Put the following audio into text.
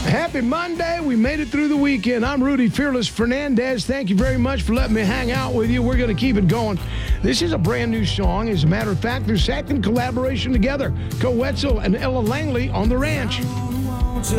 Happy Monday. We made it through the weekend. I'm Rudy Fearless Fernandez. Thank you very much for letting me hang out with you. We're going to keep it going. This is a brand new song. As a matter of fact, their second collaboration together. Co Wetzel and Ella Langley on The Ranch.